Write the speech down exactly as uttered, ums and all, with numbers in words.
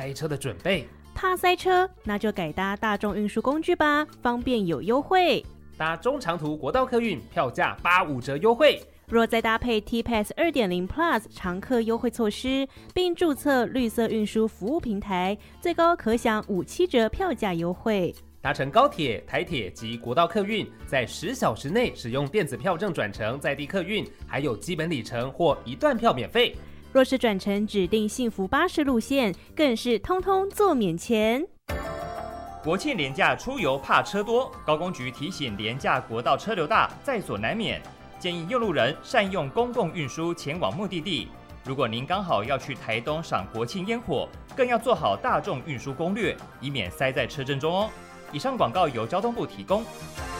塞车的准备。 怕塞车，那就改搭大众运输工具吧，方便有优惠。 搭中长途国道客运，票价八五折优惠。 若再搭配 T-Pass 二点零 Plus 常客优惠措施，并注册绿色运输服务平台，最高可享五七折票价优惠。 搭乘高铁、台铁及国道客运，在十小时内使用电子票证转乘在地客运，还有基本里程或一段票免费。 若是转乘指定幸福巴士路线，更是通通做免钱。 国庆连假出游怕车多，高公局提醒连假国道车流大，在所难免。建议用路人善用公共运输前往目的地。如果您刚好要去台东赏国庆烟火，更要做好大众运输攻略，以免塞在车阵中哦。以上广告由交通部提供。